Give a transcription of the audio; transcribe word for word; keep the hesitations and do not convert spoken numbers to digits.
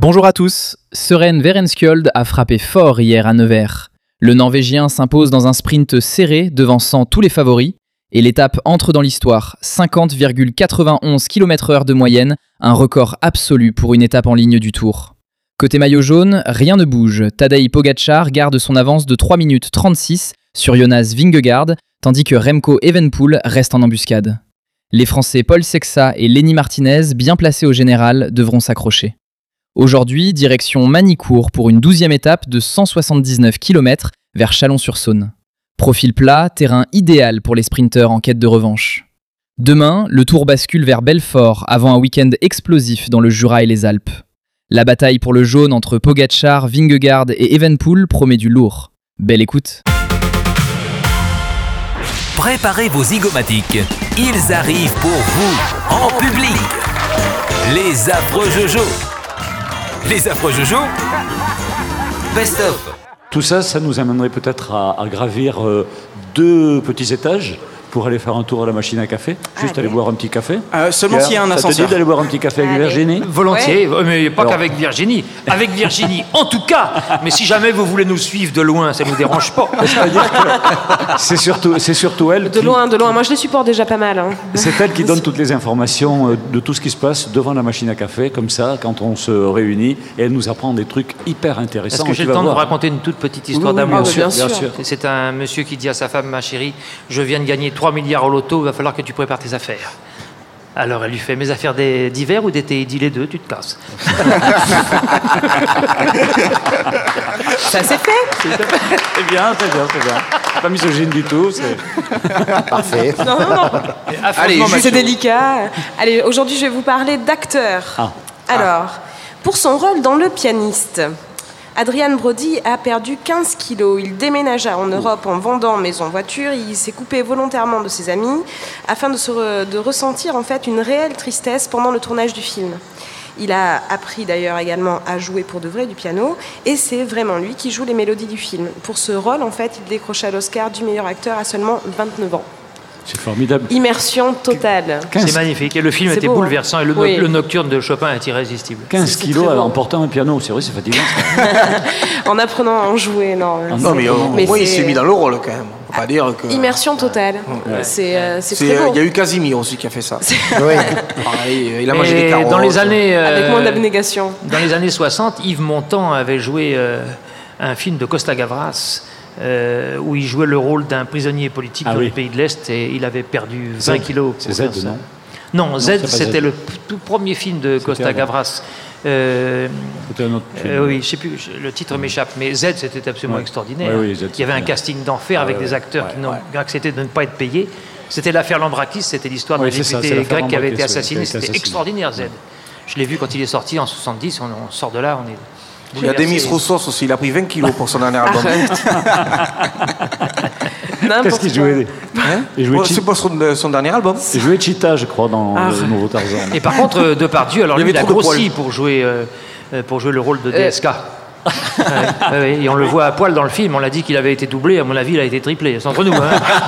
Bonjour à tous, Søren Werenskiold a frappé fort hier à Nevers. Le Norvégien s'impose dans un sprint serré, devançant tous les favoris, et l'étape entre dans l'histoire, cinquante virgule quatre-vingt-onze kilomètres heure de moyenne, un record absolu pour une étape en ligne du Tour. Côté maillot jaune, rien ne bouge, Tadej Pogačar garde son avance de trois minutes trente-six sur Jonas Vingegaard, tandis que Remco Evenepoel reste en embuscade. Les Français Paul Sexa et Lenny Martinez, bien placés au général, devront s'accrocher. Aujourd'hui, direction Magny-Cours pour une douzième étape de cent soixante-dix-neuf kilomètres vers Chalon-sur-Saône. Profil plat, terrain idéal pour les sprinteurs en quête de revanche. Demain, le Tour bascule vers Belfort avant un week-end explosif dans le Jura et les Alpes. La bataille pour le jaune entre Pogačar, Vingegaard et Evenepoel promet du lourd. Belle écoute. Préparez vos zygomatiques. Ils arrivent pour vous, en public. Les affreux Jojo. Les affreux Jojo. Best of. Tout ça, ça nous amènerait peut-être à, à gravir euh, deux petits étages pour aller faire un tour à la machine à café. Juste Allez. aller boire un petit café. Euh, seulement s'il y a un Ça te ascenseur. dit d'aller boire un petit café avec Allez. Virginie? Volontiers, mais pas Alors. qu'avec Virginie. Avec Virginie, en tout cas. Mais si jamais vous voulez nous suivre de loin, ça ne nous dérange pas. C'est-à-dire que c'est surtout, c'est surtout elle De qui, loin, de loin. Moi, je les supporte déjà pas mal. Hein. c'est elle qui donne toutes les informations euh, de tout ce qui se passe devant la machine à café, comme ça, quand on se réunit, et elle nous apprend des trucs hyper intéressants. Est-ce que j'ai Tu le vas temps de vous voir. raconter une toute petite histoire Oui, oui, d'amour? bien sûr, bien bien sûr. sûr. C'est un monsieur qui dit à sa femme: ma chérie, je viens de gagner trois milliards au loto, il va falloir que tu prépares tes affaires. Alors elle lui fait: mes affaires d'hi- d'hiver ou d'été? Il dit: les deux, tu te casses. Ça c'est fait. C'est bien, c'est bien, c'est bien. Pas misogyne du tout. C'est... Parfait. Non, non, non. Allez, C'est juste- délicat. Allez, aujourd'hui, je vais vous parler d'acteur. Ah. Alors, pour son rôle dans Le Pianiste, Adrien Brody a perdu quinze kilos. Il déménagea en Europe en vendant maison voiture. Il s'est coupé volontairement de ses amis afin de, se re- de ressentir en fait une réelle tristesse pendant le tournage du film. Il a appris d'ailleurs également à jouer pour de vrai du piano et c'est vraiment lui qui joue les mélodies du film. Pour ce rôle, en fait, il décrocha l'Oscar du meilleur acteur à seulement vingt-neuf ans. c'est formidable. Immersion totale. quinze, C'est magnifique. Et le film C'est était beau, hein. bouleversant. Et le, Oui. le nocturne de Chopin est irrésistible. quinze c'est kilos très beau. en portant un piano, c'est vrai, c'est fatigant. ça. En apprenant à en jouer, non. Ah Non, mais au Mais moins, il c'est- s'est mis dans le rôle quand même. On peut pas dire que. Immersion totale. C'est euh, c'est C'est, très euh, beau. Il y a eu Casimir aussi qui a fait ça. Oui. Pareil, il a mangé des Et carottes. dans les années, euh, Avec moins d'abnégation. Dans les années soixante, Yves Montand avait joué euh, un film de Costa Gavras euh, où il jouait le rôle d'un prisonnier politique Ah dans oui. le pays de l'Est et il avait perdu Z. vingt kilos. pour C'est Z, faire ça. non? Non, Z, c'est pas c'était Z. le p- tout premier film de Costa avant. Gavras. Euh, C'était un autre film. euh, oui, je sais plus, je- le titre m'échappe, mais Z, c'était absolument Ouais. extraordinaire. Ouais, oui, Z, Il y avait un c'est bien. casting d'enfer avec ouais, des acteurs ouais, qui n'ont ouais. accepté de ne pas être payés. C'était l'affaire Lambrakis, c'était l'histoire Oui, d'un c'est ça, député c'est l'affaire grec qui avait été Lambrakis, oui, assassiné. qui a été C'était assassiné. extraordinaire, Z. Je l'ai vu quand il est sorti en soixante-dix, on, on sort de là, on est. Il y a Demis Roussos aussi, il a pris vingt kilos pour son dernier album. N'importe Qu'est-ce qu'il quoi. jouait? Hein Il jouait Bon, Chi- C'est pour son, euh, son dernier album. Il jouait Cheetah, je crois, dans Ah. le nouveau Tarzan. Et par contre, euh, Depardieu, alors Il lui, avait il a trop de grossi poils. pour jouer, euh, euh, pour jouer le rôle de D S K. Ouais, ouais, ouais, et on le voit à poil dans le film, on l'a dit qu'il avait été doublé, à mon avis, il a été triplé. C'est entre nous. Hein.